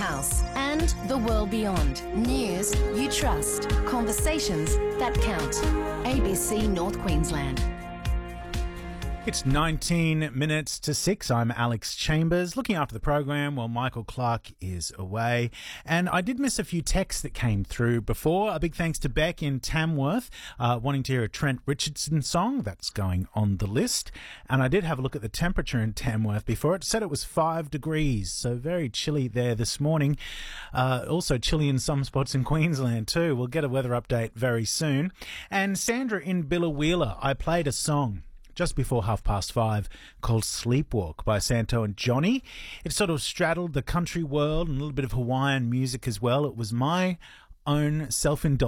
house and the world beyond. News you trust. Conversations that count. ABC North Queensland. It's 19 minutes to 6. I'm Alex Chambers, looking after the program while Michael Clark is away. And I did miss a few texts that came through before. A big thanks to Beck in Tamworth, wanting to hear a Trent Richardson song. That's going on the list. And I did have a look at the temperature in Tamworth before. It said it was 5 degrees, so very chilly there this morning. Also chilly in some spots in Queensland too. We'll get a weather update very soon. And Sandra in Billawheeler, I played a song just before 5:30 called Sleepwalk by Santo and Johnny. It sort of straddled the country world and a little bit of Hawaiian music as well. It was my own self-indulgence